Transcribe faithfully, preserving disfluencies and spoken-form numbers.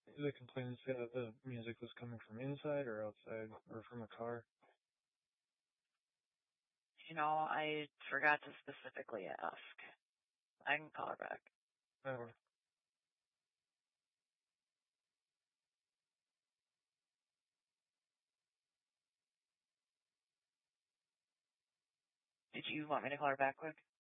The complainants said that the music was coming from inside or outside or from a car. You know, I forgot to specifically ask. I can call her back. Oh. Did you want me to call her back quick?